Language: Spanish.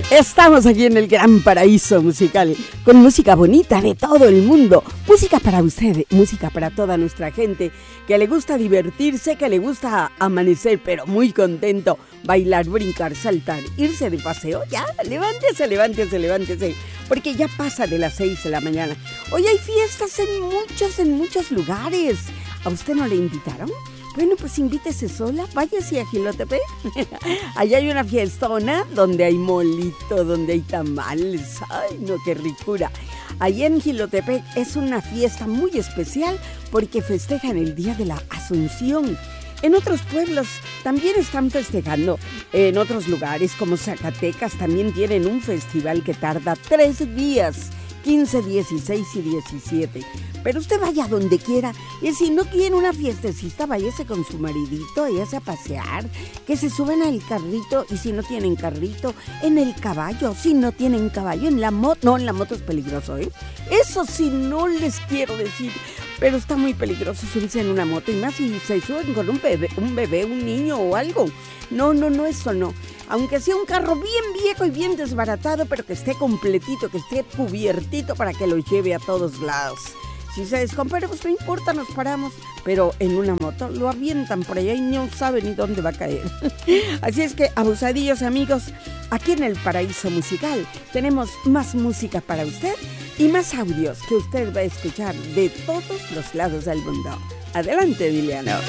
Estamos aquí en el gran paraíso musical, con música bonita de todo el mundo, música para usted, música para toda nuestra gente, que le gusta divertirse, que le gusta amanecer, pero muy contento, bailar, brincar, saltar, irse de paseo, ya, levántese, levántese, levántese, porque ya pasa de las 6 de la mañana. Hoy hay fiestas en muchos lugares. ¿A usted no le invitaron? Bueno, pues invítese sola, váyase a Jilotepec. Allá hay una fiestona donde hay molito, donde hay tamales. ¡Ay, no, qué ricura! Allá en Jilotepec es una fiesta muy especial porque festejan el Día de la Asunción. En otros pueblos también están festejando. En otros lugares como Zacatecas también tienen un festival que tarda 3 días. 15, 16 y 17. Pero usted vaya donde quiera. Y si no quiere una fiestecita, váyase con su maridito, váyase a pasear. Que se suban al carrito. Y si no tienen carrito, en el caballo. Si no tienen caballo, en la moto. No, en la moto es peligroso, ¿eh? Eso sí no les quiero decir. Pero está muy peligroso subirse en una moto. Y más si se suben con un bebé, un niño o algo. No, eso no. Aunque sea un carro bien viejo y bien desbaratado, pero que esté completito, que esté cubiertito para que lo lleve a todos lados. Si se descompone, pues no importa, nos paramos. Pero en una moto lo avientan por allá y no sabe ni dónde va a caer. Así es que, abusadillos amigos, aquí en el Paraíso Musical tenemos más música para usted y más audios que usted va a escuchar de todos los lados del mundo. Adelante, Diliano.